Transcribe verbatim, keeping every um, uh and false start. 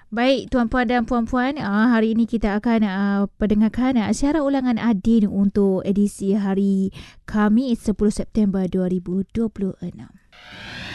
Baik, tuan-puan dan puan-puan, uh, hari ini kita akan uh, pendengarkan uh, siaran ulangan Adin untuk edisi hari Khamis sepuluh September dua ribu dua puluh enam.